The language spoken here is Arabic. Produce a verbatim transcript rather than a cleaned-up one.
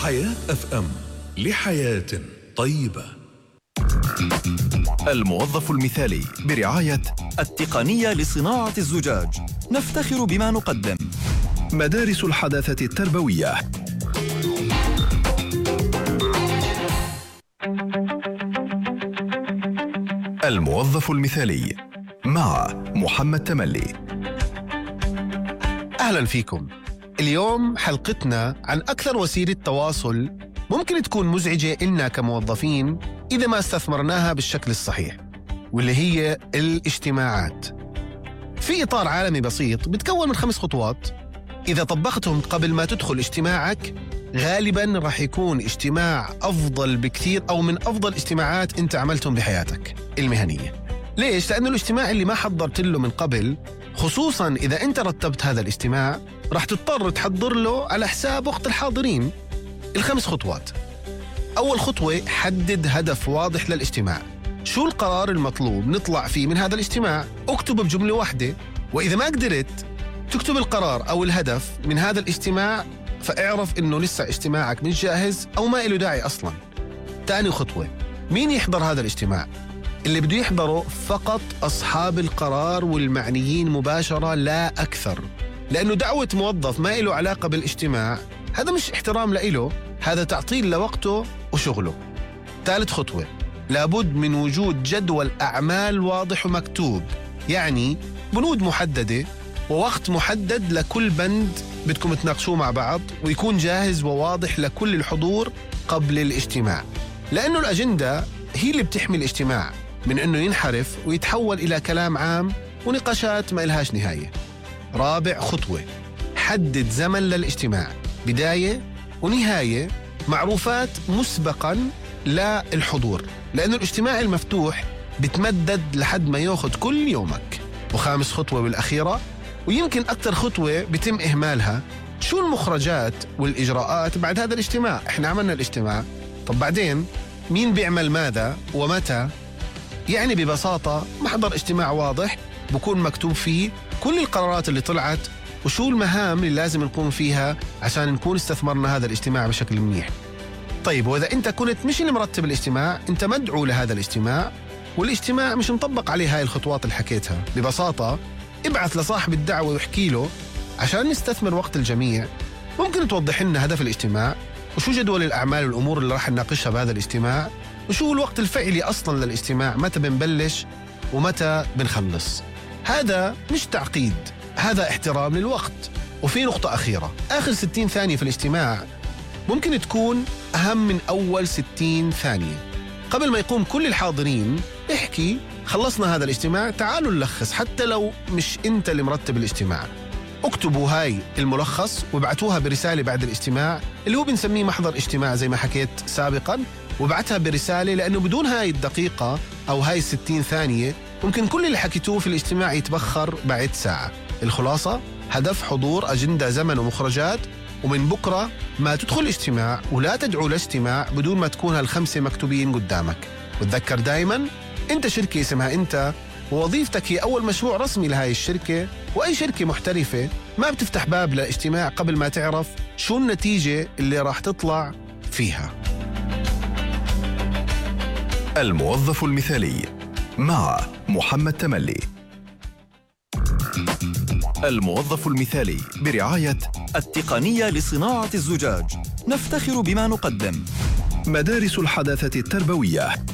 حياة أف أم، لحياة طيبة. الموظف المثالي برعاية التقنية لصناعة الزجاج، نفتخر بما نقدم. مدارس الحداثة التربوية. الموظف المثالي مع محمد تملي. أهلا فيكم. اليوم حلقتنا عن أكثر وسيلة تواصل ممكن تكون مزعجة إلنا كموظفين إذا ما استثمرناها بالشكل الصحيح، واللي هي الاجتماعات. في إطار عالمي بسيط بتكون من خمس خطوات، إذا طبقتهم قبل ما تدخل اجتماعك غالباً راح يكون اجتماع أفضل بكثير أو من أفضل اجتماعات أنت عملتهم بحياتك المهنية. ليش؟ لأنه الاجتماع اللي ما حضرت له من قبل، خصوصاً إذا أنت رتبت هذا الاجتماع، راح تضطر تحضر له على حساب وقت الحاضرين. الخمس خطوات. أول خطوة، حدد هدف واضح للاجتماع. شو القرار المطلوب نطلع فيه من هذا الاجتماع؟ اكتبه بجملة واحدة، وإذا ما قدرت تكتب القرار أو الهدف من هذا الاجتماع فاعرف إنه لسه اجتماعك مش جاهز أو ما إله داعي أصلاً. تاني خطوة، مين يحضر هذا الاجتماع؟ اللي بده يحضره فقط أصحاب القرار والمعنيين مباشرة لا أكثر، لأنه دعوة موظف ما إله علاقة بالاجتماع هذا مش احترام لإله، هذا تعطيل لوقته وشغله. ثالث خطوة، لابد من وجود جدول أعمال واضح ومكتوب، يعني بنود محددة ووقت محدد لكل بند بدكم تناقشوه مع بعض، ويكون جاهز وواضح لكل الحضور قبل الاجتماع، لأنه الأجندة هي اللي بتحمي الاجتماع من أنه ينحرف ويتحول إلى كلام عام ونقاشات ما إلهاش نهاية. رابع خطوة، حدد زمن للاجتماع، بداية ونهاية معروفات مسبقاً للحضور، لأنه الاجتماع المفتوح بتمدد لحد ما يأخذ كل يومك. وخامس خطوة والأخيرة، ويمكن أكثر خطوة بتم إهمالها، شو المخرجات والإجراءات بعد هذا الاجتماع؟ إحنا عملنا الاجتماع، طب بعدين مين بيعمل ماذا ومتى؟ يعني ببساطة محضر اجتماع واضح بكون مكتوب فيه كل القرارات اللي طلعت وشو المهام اللي لازم نقوم فيها عشان نكون استثمرنا هذا الاجتماع بشكل منيح. طيب، وإذا أنت كنت مش اللي مرتب الاجتماع، أنت مدعو لهذا الاجتماع والاجتماع مش مطبق عليه هاي الخطوات اللي حكيتها، ببساطة ابعث لصاحب الدعوة ويحكي له عشان نستثمر وقت الجميع. ممكن توضح لنا هدف الاجتماع وشو جدول الأعمال والأمور اللي راح نناقشها بهذا الاجتماع، وشو الوقت الفعلي أصلا للاجتماع، متى بنبلش ومتى بنخلص. هذا مش تعقيد، هذا احترام للوقت. وفي نقطة أخيرة، آخر ستين ثانية في الاجتماع ممكن تكون أهم من أول ستين ثانية. قبل ما يقوم كل الحاضرين احكي خلصنا هذا الاجتماع، تعالوا نلخص، حتى لو مش أنت اللي مرتب الاجتماع. اكتبوا هاي الملخص وابعتوها برسالة بعد الاجتماع اللي هو بنسميه محضر اجتماع زي ما حكيت سابقا، وابعتها برسالة، لأنه بدون هاي الدقيقة أو هاي الستين ثانية ممكن كل اللي حكيتوه في الاجتماع يتبخر بعد ساعة. الخلاصة، هدف، حضور، أجندة، زمن ومخرجات، ومن بكرة ما تدخل اجتماع ولا تدعو لاجتماع بدون ما تكون هالخمسة مكتوبين قدامك. وتذكر دايما أنت شركة اسمها أنت، ووظيفتك هي أول مشروع رسمي لهاي الشركة، وأي شركة محترفة ما بتفتح باب للاجتماع قبل ما تعرف شو النتيجة اللي راح تطلع فيها. الموظف المثالي مع محمد تملي. الموظف المثالي برعاية التقنية لصناعة الزجاج، نفتخر بما نقدم. مدارس الحداثة التربوية.